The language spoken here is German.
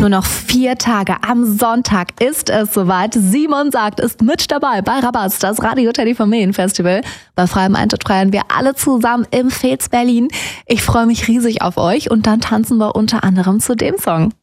Nur noch 4 Tage. Am Sonntag ist es soweit. Simon Sagt ist mit dabei bei Rabatz, das Radio Teddy Vermehen Festival. Bei freiem Eintritt feiern wir alle zusammen im Fez Berlin. Ich freue mich riesig auf euch und dann tanzen wir unter anderem zu dem Song.